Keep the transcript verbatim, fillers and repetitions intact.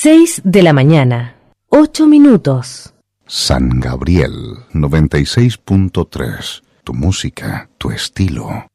Seis de la mañana, ocho minutos. San Gabriel noventa y seis punto tres. Tu música, tu estilo.